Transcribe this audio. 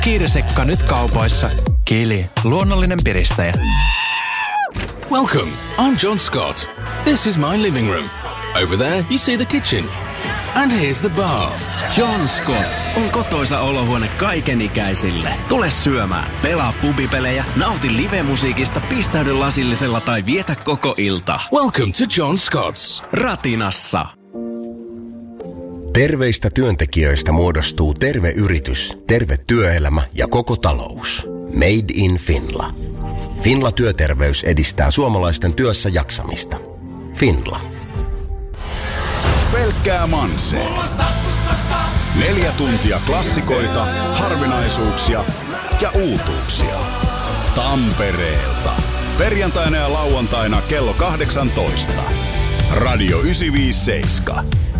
Kiirisekka nyt kaupoissa. Kili, luonnollinen piristäjä. Welcome, I'm John Scott. This is my living room. Over there you see the kitchen. And here's the bar. John Scott on kotoisa olohuone kaikenikäisille. Tule syömään, pelaa pubipelejä, nauti livemusiikista, pistäydy lasillisella tai vietä koko ilta. Welcome to John Scott's. Ratinassa. Terveistä työntekijöistä muodostuu terve yritys, terve työelämä ja koko talous. Made in Finla. Finla Työterveys edistää suomalaisten työssä jaksamista. Finla. Pelkkää Manse. 4 tuntia klassikoita, harvinaisuuksia ja uutuuksia. Tampereelta. Perjantaina ja lauantaina kello 18. Radio 957.